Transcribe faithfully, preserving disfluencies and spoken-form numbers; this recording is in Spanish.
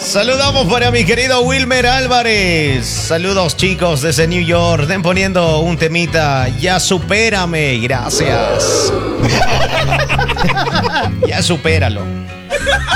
Saludamos para mi querido Wilmer Álvarez. Saludos, chicos, desde New York. Den poniendo un temita. Ya supérame. Gracias. Ya supéralo.